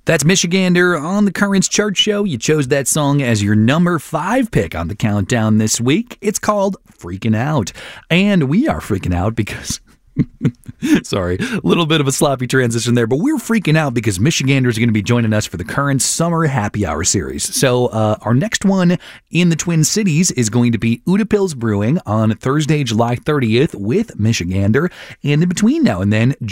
That's Michigander on the Currents Chart Show. You chose that song as your number 5 pick on the countdown this week. It's called Freaking Out. And we are freaking out because... Sorry, a little bit of a sloppy transition there, but we're freaking out because Michiganders are going to be joining us for the current Summer Happy Hour series. So our next one in the Twin Cities is going to be Utapils Brewing on Thursday, July 30th with Michigander. And in between now and then,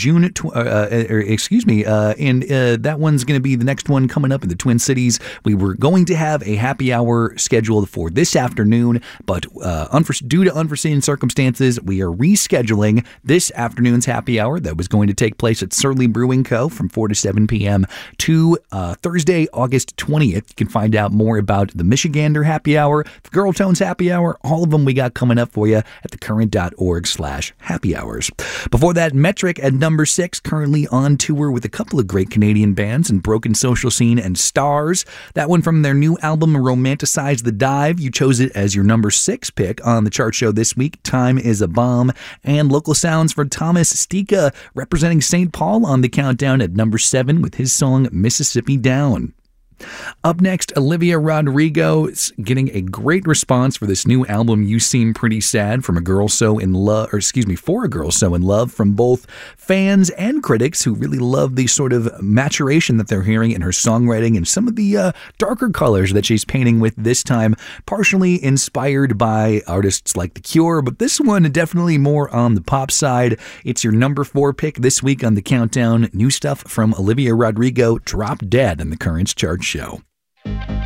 that one's going to be the next one coming up in the Twin Cities. We were going to have a happy hour scheduled for this afternoon, but due to unforeseen circumstances, we are rescheduling this afternoon's happy hour that was going to take place at Surly Brewing Co. from 4 to 7 p.m. to Thursday, August 20th. You can find out more about the Michigander happy hour, the Girl Tones happy hour, all of them we got coming up for you at thecurrent.org/happy hours. Before that, Metric at number 6, currently on tour with a couple of great Canadian bands in Broken Social Scene and Stars. That one from their new album, Romanticize the Dive. You chose it as your number 6 pick on the chart show this week. Time is a Bomb. And local sounds for Thomas Stika, representing St. Paul on the countdown at number 7 with his song Mississippi Down. Up next, Olivia Rodrigo is getting a great response for this new album, You Seem Pretty Sad, for a girl so in love from both fans and critics who really love the sort of maturation that they're hearing in her songwriting and some of the darker colors that she's painting with this time, partially inspired by artists like The Cure, but this one definitely more on the pop side. It's your number 4 pick this week on the countdown. New stuff from Olivia Rodrigo, Drop Dead on the Currents Chart Show.